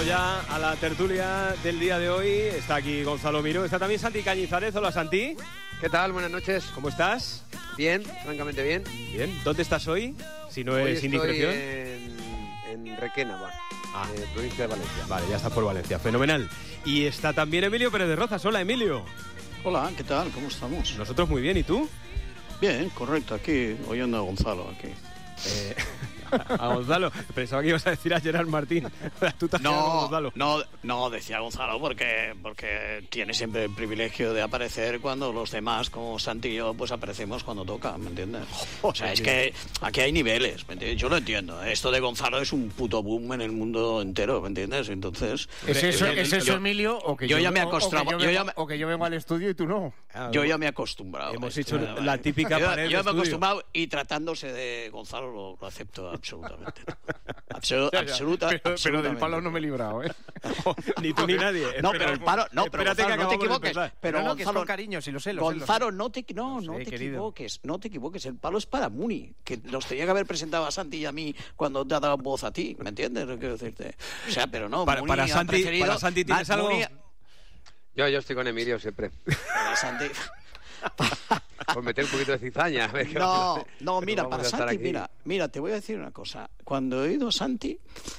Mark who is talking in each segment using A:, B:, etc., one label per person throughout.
A: incorporando ya a la tertulia del día de hoy. Está aquí Gonzalo Miró, está también Santi Cañizares. Hola, Santi.
B: ¿Qué tal? Buenas noches.
A: ¿Cómo estás?
B: Bien, francamente bien.
A: Bien. ¿Dónde estás hoy? Si no es indiscreción.
B: En Requena, provincia de Valencia.
A: Vale, ya estás por Valencia. Fenomenal. Y está también Emilio Pérez de Rozas. Hola, Emilio.
C: Hola, ¿qué tal? ¿Cómo estamos?
A: Nosotros muy bien, ¿y tú?
C: Bien, correcto, aquí, oyendo a Gonzalo, aquí.
A: A Gonzalo, pensaba que ibas a decir a Gerard Martín. Tú te has quedado con Gonzalo.
C: No, decía Gonzalo porque tiene siempre el privilegio de aparecer cuando los demás, como Santi y yo, pues aparecemos cuando toca, ¿me entiendes? O sea, es que aquí hay niveles, ¿me entiendes? Yo lo entiendo, esto de Gonzalo es un puto boom en el mundo entero, ¿me entiendes? Entonces...
D: ¿Es eso, Emilio? O que
C: yo ya me he acostumbrado.
D: O que yo vengo al estudio y tú no.
C: Yo ya me he acostumbrado.
A: Hemos hecho la típica pared
C: Yo me he
A: estudio.
C: acostumbrado y tratándose de Gonzalo lo acepto absolutamente. Absolutamente.
D: Pero del palo no me he librado, ¿eh?
A: Ni tú ni nadie.
C: No, pero el palo... No, pero Gonzalo, no te equivoques. Pero
D: no,
C: Gonzalo,
D: que es con cariño, si lo sé.
C: Gonzalo, no te equivoques. No te equivoques. El palo es para Muni, que nos tenía que haber presentado a Santi y a mí cuando te ha dado voz a ti, ¿me entiendes? Lo que quiero decirte. O sea, pero no,
A: para Santi ¿tienes algo?
B: Yo estoy con Emilio siempre.
C: Para Santi...
B: Por meter un poquito de cizaña.
C: No, mira, para Santi, mira, te voy a decir una cosa. Cuando he oído a Santi,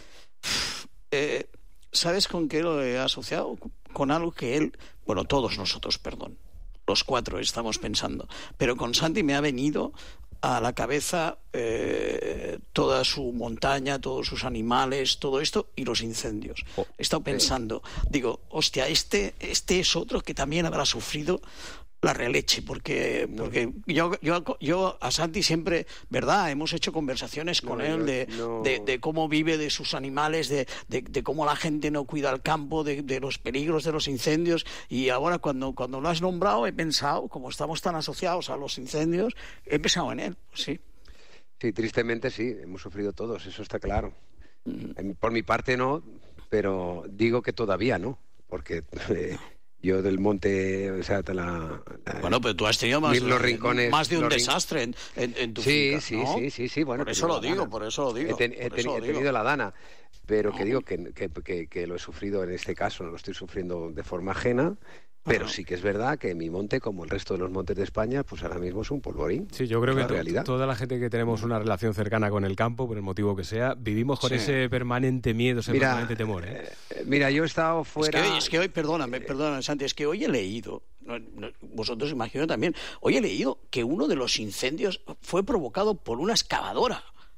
C: ¿sabes con qué lo he asociado? Con algo que él, bueno, todos nosotros, perdón, los cuatro estamos pensando, pero con Santi me ha venido a la cabeza toda su montaña, todos sus animales, todo esto y los incendios. He estado pensando, digo, hostia, este es otro que también habrá sufrido la releche, porque yo a Santi siempre, ¿verdad? Hemos hecho conversaciones con él de cómo vive de sus animales, de cómo la gente no cuida el campo, de los peligros de los incendios, y ahora cuando lo has nombrado he pensado, como estamos tan asociados a los incendios, he pensado en él, sí.
B: Sí, tristemente sí, hemos sufrido todos, eso está claro. Por mi parte no, pero digo que todavía no, porque... Yo del monte, o sea,
C: bueno, pero tú has tenido más de un desastre en tu finca, ¿no?
B: Sí, bueno.
C: Por eso lo digo.
B: He tenido la dana, pero que digo que lo he sufrido en este caso, no lo estoy sufriendo de forma ajena. Pero sí que es verdad que mi monte, como el resto de los montes de España, pues ahora mismo es un polvorín.
A: Sí, yo creo que toda la gente que tenemos una relación cercana con el campo, por el motivo que sea, vivimos con ese permanente miedo, permanente temor.
B: Mira, yo he estado fuera...
C: Es que hoy, perdóname, Santi, es que hoy he leído, vosotros imagino también, hoy he leído que uno de los incendios fue provocado por una excavadora.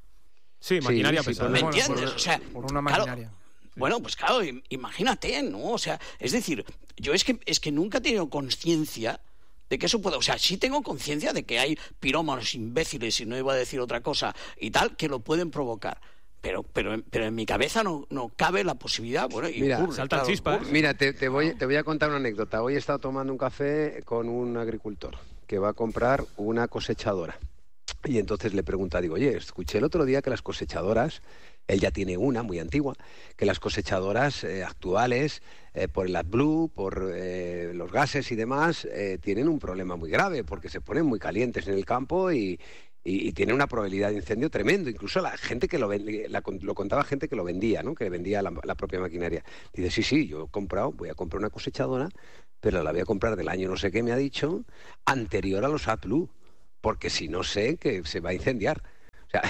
A: Sí, maquinaria pesada.
C: ¿Me entiendes? O sea,
D: por una maquinaria.
C: Claro, bueno, pues claro, imagínate, ¿no? O sea, es decir, yo es que nunca he tenido conciencia de que eso puede... O sea, sí tengo conciencia de que hay pirómanos imbéciles, y no iba a decir otra cosa, y tal, que lo pueden provocar. Pero en mi cabeza no cabe la posibilidad. Bueno, y
B: mira,
A: saltan chispas.
B: Mira, te voy a contar una anécdota. Hoy he estado tomando un café con un agricultor que va a comprar una cosechadora. Y entonces le pregunta, digo, oye, escuché el otro día que las cosechadoras... Él ya tiene una muy antigua, que las cosechadoras actuales, por el AdBlue, por los gases y demás, tienen un problema muy grave, porque se ponen muy calientes en el campo y tienen una probabilidad de incendio tremendo. Incluso la gente que lo contaba gente que lo vendía, ¿no? Que vendía la propia maquinaria. Dice, sí, yo voy a comprar una cosechadora, pero la voy a comprar del año no sé qué, me ha dicho, anterior a los AdBlue, porque si no sé que se va a incendiar. O sea,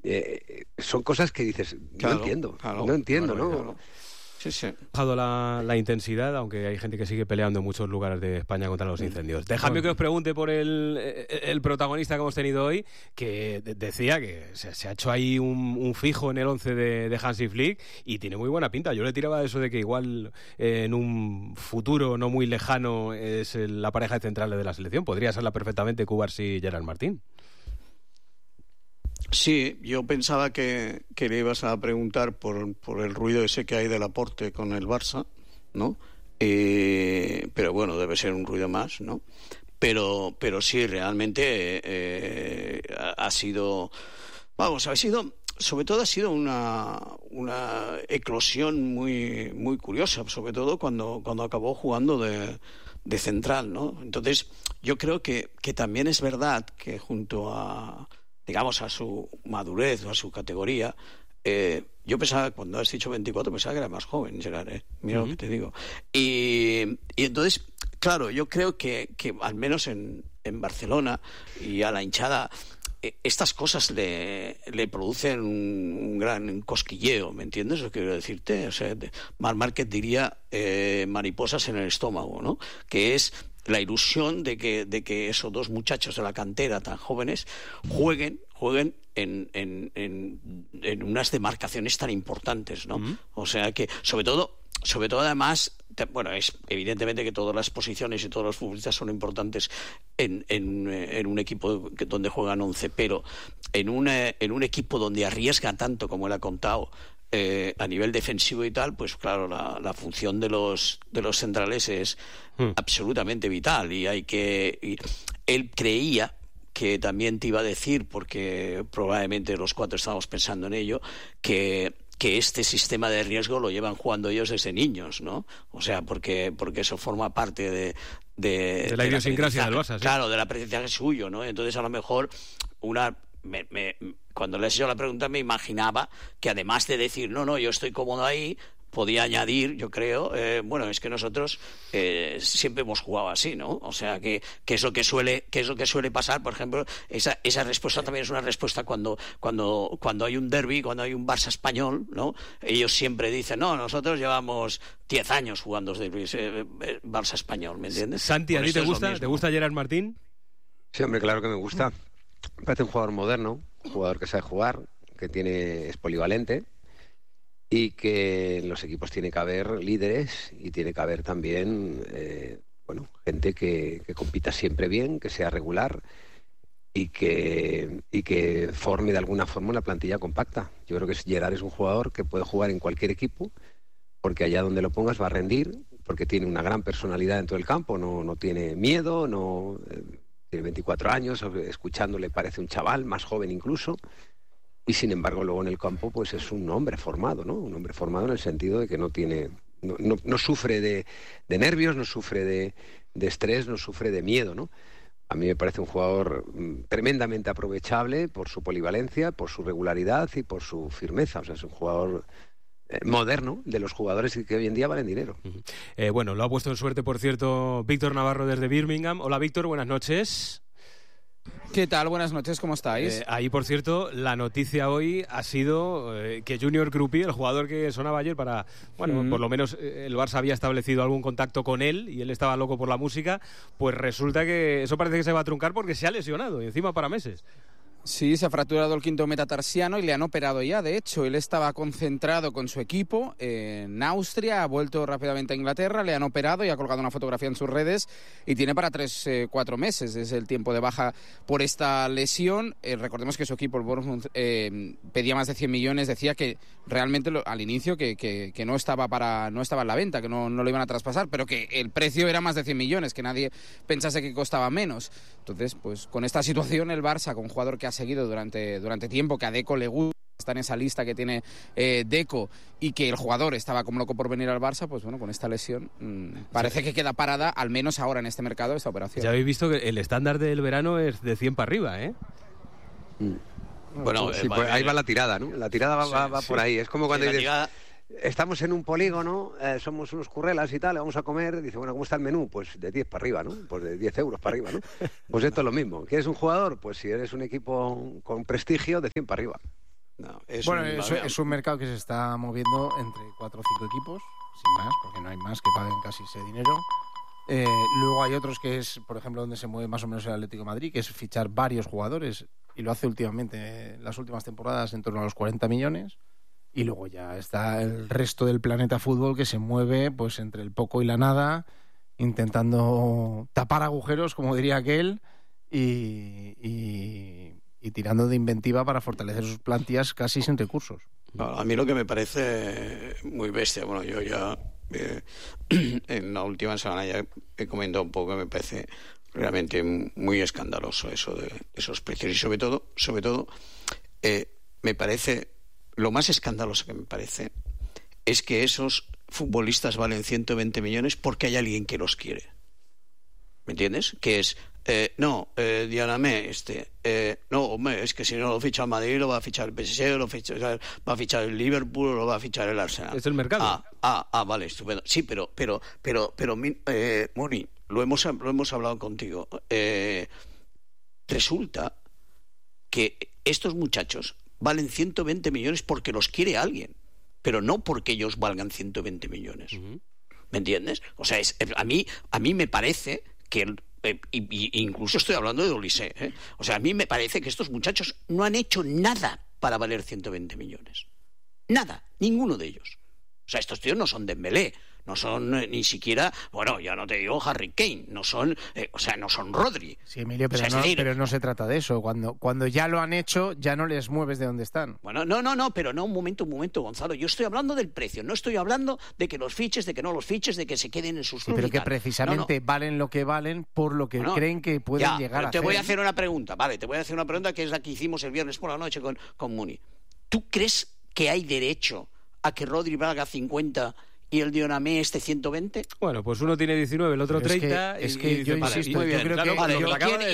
B: son cosas que dices, no entiendo, ¿no? Claro.
C: Sí.
A: Ha bajado la intensidad, aunque hay gente que sigue peleando en muchos lugares de España contra los incendios. Dejadme que os pregunte por el protagonista que hemos tenido hoy, que decía que se ha hecho ahí un fijo en el 11 de Hansi Flick y tiene muy buena pinta. Yo le tiraba eso de que igual en un futuro no muy lejano es la pareja central de la selección. Podría serla perfectamente Cubarsí y Gerard Martín.
C: Sí, yo pensaba que le ibas a preguntar por el ruido ese que hay del Laporte con el Barça, ¿no? Pero bueno, debe ser un ruido más, ¿no? Pero sí, realmente ha sido... Sobre todo ha sido una eclosión muy, muy curiosa, sobre todo cuando acabó jugando de central, ¿no? Entonces, yo creo que también es verdad que junto a... digamos, a su madurez o a su categoría, Yo pensaba, cuando has dicho 24, pensaba que era más joven, Gerard, mira lo que te digo. Y entonces, claro, yo creo que al menos en Barcelona y a la hinchada, estas cosas le producen un gran cosquilleo, ¿me entiendes lo que quiero decirte? O sea, Marc Márquez diría mariposas en el estómago, ¿no? Que es la ilusión de que esos dos muchachos de la cantera tan jóvenes jueguen en unas demarcaciones tan importantes, ¿no? O sea que, sobre todo además, bueno, es evidentemente que todas las posiciones y todos los futbolistas son importantes en un equipo donde juegan 11, pero en un equipo donde arriesga tanto, como él ha contado, a nivel defensivo y tal, pues claro, la función de los centrales es absolutamente vital, y él creía que también te iba a decir, porque probablemente los cuatro estábamos pensando en ello, que este sistema de riesgo lo llevan jugando ellos desde niños, ¿no? O sea, porque eso forma parte de
A: la idiosincrasia del Barça, ¿sí?
C: Claro, del aprendizaje suyo, ¿no? Entonces, a lo mejor, cuando le he hecho la pregunta, me imaginaba que además de decir, no, yo estoy cómodo ahí, podía añadir, yo creo, bueno, es que nosotros siempre hemos jugado así, ¿no? O sea, que es lo que suele pasar. Por ejemplo, esa respuesta también es una respuesta cuando hay un derbi, cuando hay un Barça español, ¿no? Ellos siempre dicen, no, nosotros llevamos 10 años jugando derbis, Barça español, ¿me entiendes?
A: Santi, ¿a ti te gusta? ¿Te gusta Gerard Martín?
B: Sí, hombre, claro que me gusta. Me parece un jugador moderno, un jugador que sabe jugar, que es polivalente, y que en los equipos tiene que haber líderes y tiene que haber también gente que compita siempre bien, que sea regular y que forme de alguna forma una plantilla compacta. Yo creo que Gerard es un jugador que puede jugar en cualquier equipo, porque allá donde lo pongas va a rendir, porque tiene una gran personalidad dentro del campo, no tiene miedo, tiene 24 años, escuchándole parece un chaval, más joven incluso. Y sin embargo luego en el campo pues es un hombre formado, ¿no? Un hombre formado en el sentido de que no sufre de nervios, no sufre de estrés, no sufre de miedo, ¿no? A mí me parece un jugador tremendamente aprovechable por su polivalencia, por su regularidad y por su firmeza. O sea, es un jugador moderno, de los jugadores que hoy en día valen dinero.
A: Bueno, lo ha puesto en suerte, por cierto, Víctor Navarro desde Birmingham. Hola, Víctor, buenas noches.
E: ¿Qué tal? Buenas noches, ¿cómo estáis?
A: Ahí, por cierto, la noticia hoy ha sido que Junior Krupi, el jugador que sonaba ayer para... Bueno, por lo menos el Barça había establecido algún contacto con él y él estaba loco por la música, pues resulta que eso parece que se va a truncar porque se ha lesionado y encima para meses.
E: Sí, se ha fracturado el quinto metatarsiano y le han operado ya. De hecho, él estaba concentrado con su equipo en Austria, ha vuelto rápidamente a Inglaterra, le han operado y ha colgado una fotografía en sus redes y tiene para 3-4 meses. Es el tiempo de baja por esta lesión. Recordemos que su equipo, el Bournemouth, pedía más de 100 millones. Decía que realmente al inicio que no estaba en la venta, que no lo iban a traspasar, pero que el precio era más de 100 millones, que nadie pensase que costaba menos. Entonces, pues con esta situación, el Barça, con un jugador que ha seguido durante tiempo, que a Deco le gusta, está en esa lista que tiene Deco, y que el jugador estaba como loco por venir al Barça, pues bueno, con esta lesión parece que queda parada, al menos ahora en este mercado, esta operación.
A: Ya habéis visto que el estándar del verano es de 100 para arriba, ¿eh?
B: Bueno, sí, pues ahí va la tirada, ¿no? La tirada va por ahí. Es como cuando dices, estamos en un polígono, somos unos currelas y tal, vamos a comer, dice, bueno, ¿cómo está el menú? Pues de 10 para arriba, ¿no? Pues de 10 euros para arriba, ¿no? Pues esto es lo mismo. ¿Quieres un jugador? Pues si eres un equipo con prestigio, de 100 para arriba.
D: No, es un mercado que se está moviendo entre 4 o 5 equipos, sin más, porque no hay más que paguen casi ese dinero. Luego hay otros que es, por ejemplo, donde se mueve más o menos el Atlético de Madrid, que es fichar varios jugadores, y lo hace últimamente, en las últimas temporadas, en torno a los 40 millones. Y luego ya está el resto del planeta fútbol, que se mueve pues entre el poco y la nada, intentando tapar agujeros, como diría aquel, y tirando de inventiva para fortalecer sus plantillas casi sin recursos.
C: A mí lo que me parece muy bestia, bueno, yo ya en la última semana ya he comentado un poco que me parece realmente muy escandaloso eso de esos precios, y sobre todo me parece, lo más escandaloso que me parece es que esos futbolistas valen 120 millones porque hay alguien que los quiere. ¿Me entiendes? Que es Dianamé, no, hombre, es que si no lo ficha el Madrid, lo va a fichar el PSG, va a fichar el Liverpool, lo va a fichar el Arsenal.
A: Es el mercado.
C: Vale, estupendo. Sí, pero Moni, lo hemos hablado contigo. Resulta que estos muchachos valen 120 millones porque los quiere alguien, pero no porque ellos valgan 120 millones. Uh-huh. ¿Me entiendes? O sea, a mí me parece que incluso estoy hablando de Olise, ¿eh? O sea, a mí me parece que estos muchachos no han hecho nada para valer 120 millones. Nada, ninguno de ellos. O sea, estos tíos no son Dembélé, no son ni siquiera, bueno, ya no te digo Harry Kane, no son, no son Rodri.
D: Sí, Emilio, pero no se trata de eso. Cuando ya lo han hecho, ya no les mueves de donde están.
C: Bueno, no, pero no, un momento, Gonzalo. Yo estoy hablando del precio, no estoy hablando de que los fiches, de que no los fiches, de que se queden en sus...
D: Sí, pero que precisamente valen lo que valen por lo que creen que pueden llegar a
C: hacer.
D: Te
C: voy a hacer una pregunta, que es la que hicimos el viernes por la noche con Muni. ¿Tú crees que hay derecho a que Rodri valga 50 y el Dionamé 120?
A: Bueno, pues uno tiene 19, el otro 30.
D: Es que yo insisto,
C: yo
D: creo que...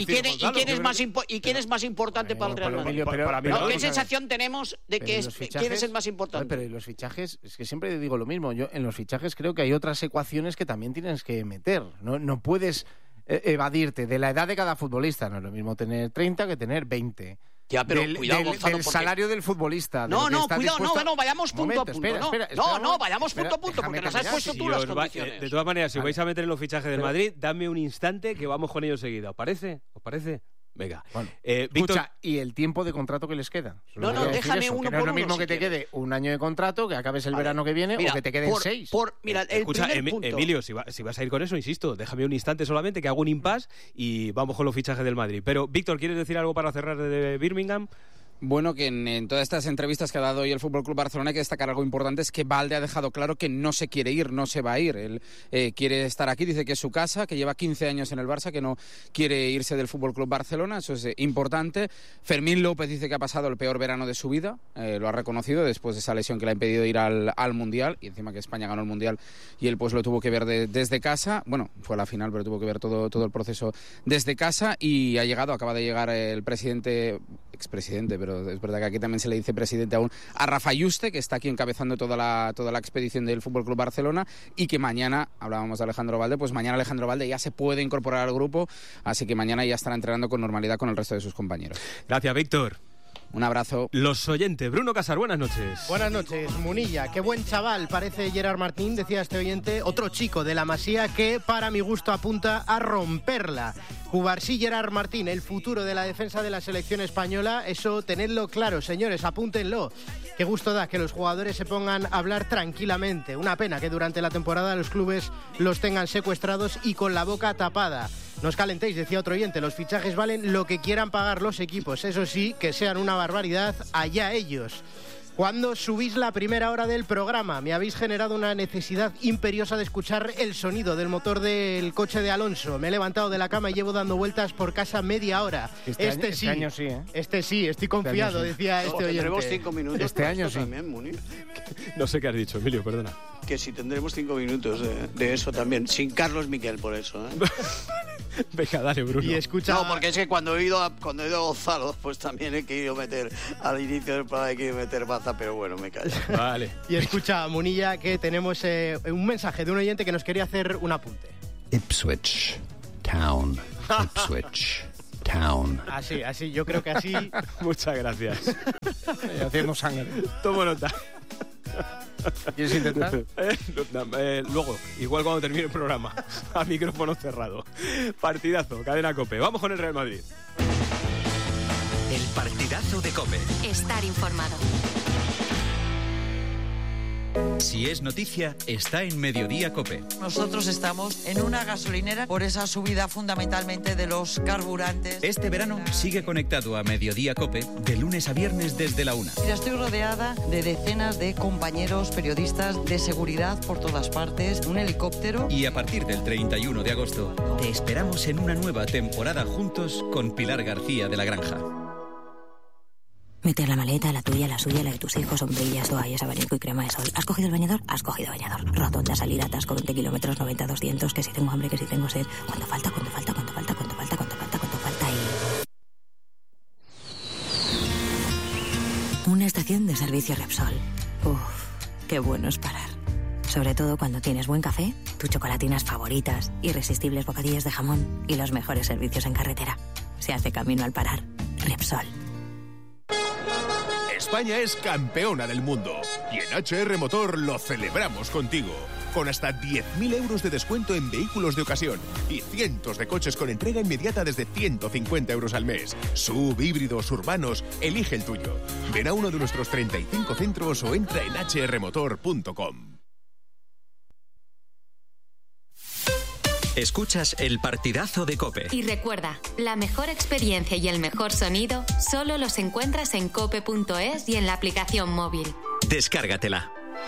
C: ¿Y quién es más importante para el Real Madrid? ¿Qué sensación tenemos de que quién es el más importante?
D: Pero en los fichajes, es que siempre digo lo mismo, yo en los fichajes creo que hay otras ecuaciones que también tienes que meter. No puedes evadirte de la edad de cada futbolista. No es lo mismo tener 30 que tener 20.
C: Ya, pero cuidado, Gonzalo,
D: del salario del futbolista.
C: Vayamos punto a punto. Vayamos punto a punto, porque nos has puesto tú las condiciones.
A: De todas maneras, si os vais a meter en los fichajes del Madrid, dame un instante que vamos con ellos seguido. ¿Os parece? Venga.
D: Bueno,
A: Víctor...
D: ¿y el tiempo de contrato que les queda?
C: Déjame uno por uno.
D: No es lo mismo que te quede un año de contrato, que acabes el verano que viene, o que te queden 6.
A: Escucha, Emilio, si vas a ir con eso, insisto, déjame un instante solamente, que hago un impasse y vamos con los fichajes del Madrid. Pero, Víctor, ¿quieres decir algo para cerrar de Birmingham?
E: Bueno, que en todas estas entrevistas que ha dado hoy el Fútbol Club Barcelona hay que destacar algo importante, es que Valde ha dejado claro que no se quiere ir, no se va a ir. Él quiere estar aquí, dice que es su casa, que lleva 15 años en el Barça, que no quiere irse del Fútbol Club Barcelona, eso es importante. Fermín López dice que ha pasado el peor verano de su vida, lo ha reconocido después de esa lesión que le ha impedido ir al Mundial, y encima que España ganó el Mundial y él pues lo tuvo que ver desde casa. Bueno, fue a la final, pero tuvo que ver todo el proceso desde casa, y acaba de llegar el expresidente, pero es verdad que aquí también se le dice presidente aún, a Rafa Yuste, que está aquí encabezando toda la expedición del Fútbol Club Barcelona, y que mañana, hablábamos de Alejandro Valde, pues mañana Alejandro Valde ya se puede incorporar al grupo, así que mañana ya estará entrenando con normalidad con el resto de sus compañeros.
A: Gracias, Víctor.
E: Un abrazo.
A: Los oyentes. Bruno Casar, buenas noches.
F: Buenas noches, Munilla. Qué buen chaval parece Gerard Martín, decía este oyente, otro chico de la Masía que para mi gusto apunta a romperla. Cubarsí Gerard Martín, el futuro de la defensa de la selección española, eso tenedlo claro, señores, apúntenlo. Qué gusto da que los jugadores se pongan a hablar tranquilamente. Una pena que durante la temporada los clubes los tengan secuestrados y con la boca tapada. No os calentéis, decía otro oyente, los fichajes valen lo que quieran pagar los equipos. Eso sí, que sean una barbaridad, allá ellos. Cuando subís la primera hora del programa, me habéis generado una necesidad imperiosa de escuchar el sonido del motor del coche de Alonso. Me he levantado de la cama y llevo dando vueltas por casa media hora.
D: Este año sí, ¿eh?
F: Este sí, estoy confiado, decía este oyente.
C: Tendremos 5 minutos.
D: Este año sí.
C: También, Muni.
A: No sé qué has dicho, Emilio, perdona.
C: Que si tendremos 5 minutos de eso también, sin Carlos Miquel por eso, ¿eh?
A: Venga, dale, Bruno.
F: Y escucha...
C: No, porque es que cuando he ido a Gonzalo, pues también he querido meter, al inicio del programa he querido meter baza, pero bueno, me callo.
A: Vale.
F: Y escucha, Munilla, que tenemos un mensaje de un oyente que nos quería hacer un apunte.
G: Ipswich Town. Ipswich Town.
F: Así, yo creo que así...
A: Muchas gracias.
D: Haciendo sangre.
A: Tomo nota.
D: ¿Quieres intentar?
A: Luego, igual cuando termine el programa, a micrófono cerrado. Partidazo, cadena COPE. Vamos con el Real Madrid.
H: El partidazo de COPE.
I: Estar informado.
H: Si es noticia, está en Mediodía COPE.
J: Nosotros estamos en una gasolinera por esa subida fundamentalmente de los carburantes.
H: Este verano sigue conectado a Mediodía COPE de lunes a viernes desde la 1.
J: Ya estoy rodeada de decenas de compañeros periodistas de seguridad por todas partes, un helicóptero.
H: Y a partir del 31 de agosto te esperamos en una nueva temporada juntos con Pilar García de la Granja.
I: Meter la maleta, la tuya, la suya, la de tus hijos, sombrillas, toallas, abanico y crema de sol. ¿Has cogido el bañador? Has cogido bañador. Rotonda, salida, atasco, 20 kilómetros, 90, 200, que si tengo hambre, que si tengo sed. ¿Cuánto falta? ¿Cuánto falta? ¿Cuánto falta? ¿Cuánto falta? ¿Cuánto falta? estación de servicio Repsol. Uf, qué bueno es parar. Sobre todo cuando tienes buen café, tus chocolatinas favoritas, irresistibles bocadillos de jamón y los mejores servicios en carretera. Se hace camino al parar. Repsol.
K: España es campeona del mundo y en HR Motor lo celebramos contigo. Con hasta 10.000 euros de descuento en vehículos de ocasión y cientos de coches con entrega inmediata desde 150 euros al mes. SUV, híbridos, urbanos, elige el tuyo. Ven a uno de nuestros 35 centros o entra en hrmotor.com.
L: Escuchas el partidazo de COPE.
M: Y recuerda, la mejor experiencia y el mejor sonido solo los encuentras en cope.es y en la aplicación móvil.
L: Descárgatela.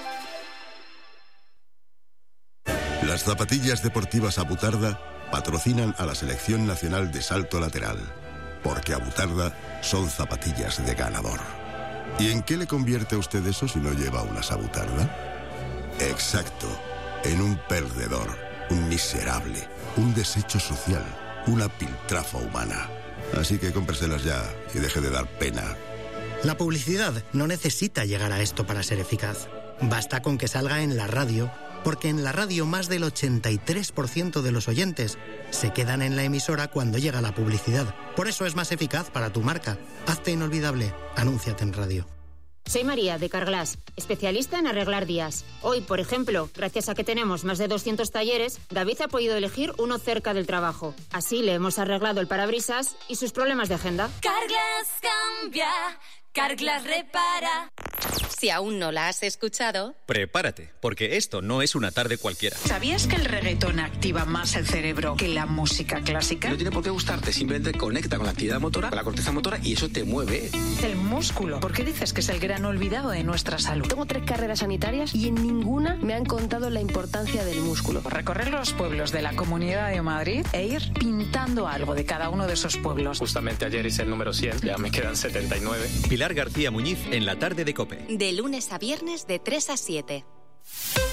N: Las zapatillas deportivas Abutarda patrocinan a la Selección Nacional de Salto Lateral, porque Abutarda son zapatillas de ganador. ¿Y en qué le convierte a usted eso si no lleva unas Abutarda? Exacto, en un perdedor. Un miserable, un desecho social, una piltrafa humana. Así que cómpreselas ya y deje de dar pena.
O: La publicidad no necesita llegar a esto para ser eficaz. Basta con que salga en la radio, porque en la radio más del 83% de los oyentes se quedan en la emisora cuando llega la publicidad. Por eso es más eficaz para tu marca. Hazte inolvidable. Anúnciate en radio.
P: Soy María, de Carglass, especialista en arreglar días. Hoy, por ejemplo, gracias a que tenemos más de 200 talleres, David ha podido elegir uno cerca del trabajo. Así le hemos arreglado el parabrisas y sus problemas de agenda.
Q: Carglass cambia, Carglass repara.
M: Si aún no la has escuchado,
L: prepárate, porque esto no es una tarde cualquiera.
R: ¿Sabías que el reggaetón activa más el cerebro que la música clásica?
S: No tiene por qué gustarte, simplemente conecta con la actividad motora, con la corteza motora y eso te mueve.
R: El músculo. ¿Por qué dices que es el gran olvidado de nuestra salud?
T: Tengo 3 carreras sanitarias y en ninguna me han contado la importancia del músculo.
R: Recorrer los pueblos de la Comunidad de Madrid e ir pintando algo de cada uno de esos pueblos.
U: Justamente ayer hice el número 100, ya me quedan 79.
L: Pilar García Muñiz en la tarde de COPE.
M: de lunes a viernes de 3 a 7.